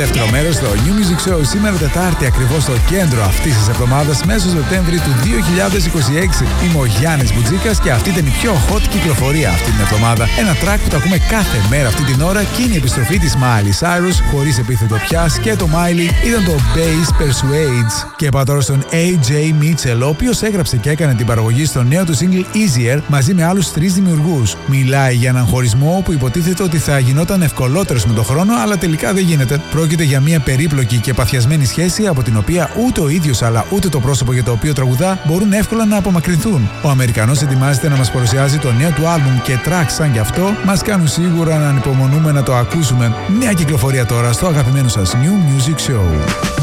δεύτερο μέρος στο New Music Show σήμερα Τετάρτη, ακριβώς στο κέντρο αυτής της εβδομάδας, μέσω Σεπτέμβρη του 2026. Είμαι ο Γιάννης Μπουτζίκας και αυτή ήταν η πιο hot κυκλοφορία αυτή την εβδομάδα. Ένα track που το ακούμε κάθε μέρα αυτή την ώρα και είναι η επιστροφή της Miley Cyrus, χωρίς επίθετο πια, και το Miley ήταν το Bass Persuades. Και πάω τώρα στον AJ Mitchell, ο οποίος έγραψε και έκανε την παραγωγή στο νέο του single Easier μαζί με άλλους 3 δημιουργούς. Μιλάει για έναν χωρισμό που υποτίθεται ότι θα γινόταν ευκολότερος με τον χρόνο, αλλά τελικά δεν γίνεται. Πρόκειται για μια περίπλοκη και παθιασμένη σχέση από την οποία ούτε ο ίδιος αλλά ούτε το πρόσωπο για το οποίο τραγουδά μπορούν εύκολα να απομακρυνθούν. Ο Αμερικανός ετοιμάζεται να μας παρουσιάζει το νέο του άλμπουμ και tracks σαν κι αυτό μας κάνουν σίγουρα να ανυπομονούμε να το ακούσουμε. Νέα κυκλοφορία τώρα στο αγαπημένο σας New Music Show.